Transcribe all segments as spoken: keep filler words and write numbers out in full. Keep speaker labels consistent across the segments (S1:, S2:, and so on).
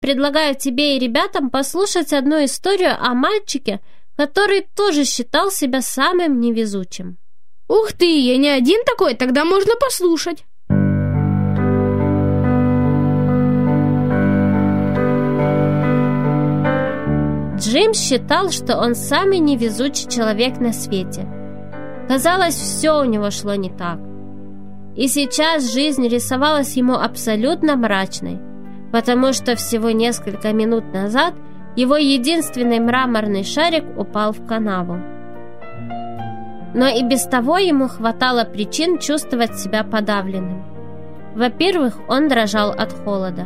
S1: предлагаю тебе и ребятам послушать одну историю о мальчике, который тоже считал себя самым невезучим.
S2: Ух ты, я не один такой, тогда можно послушать.
S1: Джим считал, что он самый невезучий человек на свете. Казалось, все у него шло не так. И сейчас жизнь рисовалась ему абсолютно мрачной, потому что всего несколько минут назад его единственный мраморный шарик упал в канаву. Но и без того ему хватало причин чувствовать себя подавленным. Во-первых, он дрожал от холода.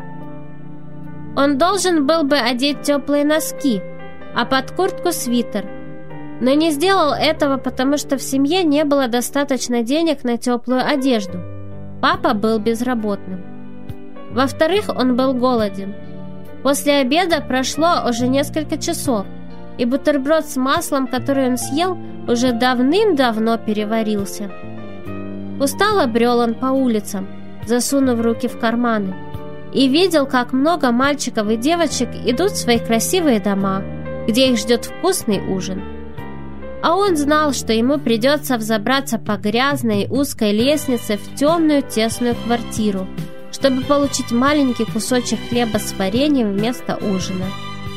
S1: Он должен был бы одеть теплые носки, а под куртку свитер, но не сделал этого, потому что в семье не было достаточно денег на теплую одежду. Папа был безработным. Во-вторых, он был голоден. После обеда прошло уже несколько часов, и бутерброд с маслом, который он съел, уже давным-давно переварился. Устало брел он по улицам, засунув руки в карманы, и видел, как много мальчиков и девочек идут в свои красивые дома, где их ждет вкусный ужин. А он знал, что ему придется взобраться по грязной узкой лестнице в темную тесную квартиру, чтобы получить маленький кусочек хлеба с вареньем вместо ужина.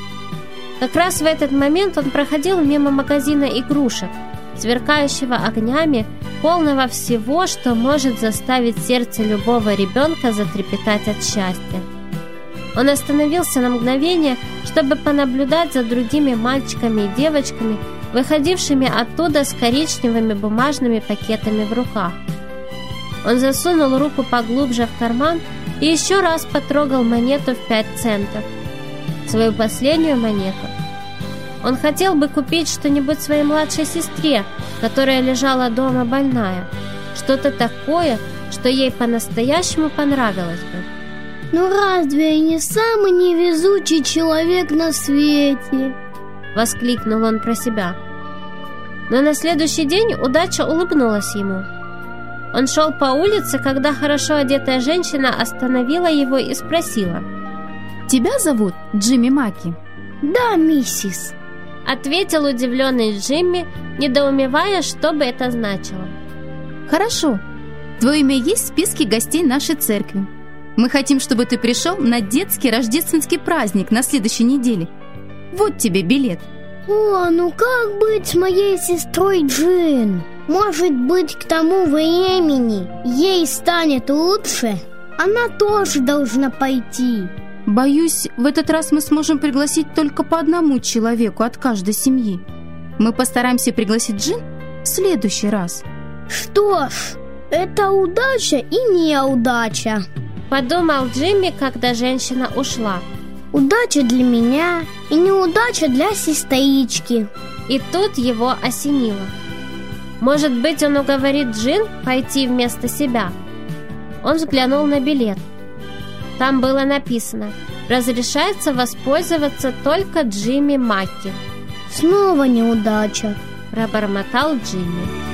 S1: Как раз в этот момент он проходил мимо магазина игрушек, сверкающего огнями, полного всего, что может заставить сердце любого ребенка затрепетать от счастья. Он остановился на мгновение, чтобы понаблюдать за другими мальчиками и девочками, выходившими оттуда с коричневыми бумажными пакетами в руках. Он засунул руку поглубже в карман и еще раз потрогал монету в пять центов. Свою последнюю монету. Он хотел бы купить что-нибудь своей младшей сестре, которая лежала дома больная. Что-то такое, что ей по-настоящему понравилось бы.
S3: Ну разве я не самый невезучий человек на свете?
S1: Воскликнул он про себя. Но на следующий день удача улыбнулась ему. Он шел по улице, когда хорошо одетая женщина остановила его и спросила:
S4: «Тебя зовут Джимми Маки?»
S3: «Да, миссис»,
S1: — ответил удивленный Джимми, недоумевая, что бы это значило.
S4: «Хорошо. Твое имя есть в списке гостей нашей церкви. Мы хотим, чтобы ты пришел на детский рождественский праздник на следующей неделе. Вот тебе билет».
S3: «О, ну как быть с моей сестрой Джин? Может быть, к тому времени ей станет лучше? Она тоже должна пойти».
S4: «Боюсь, в этот раз мы сможем пригласить только по одному человеку от каждой семьи. Мы постараемся пригласить Джин в следующий раз».
S3: «Что ж, это удача и неудача»,
S1: — подумал Джимми, когда женщина ушла.
S3: «Удача для меня и неудача для сестрички».
S1: И тут его осенило. Может быть, он уговорит Джин пойти вместо себя. Он взглянул на билет. Там было написано: «Разрешается воспользоваться только Джимми Маки».
S3: «Снова неудача»,
S1: — пробормотал Джимми.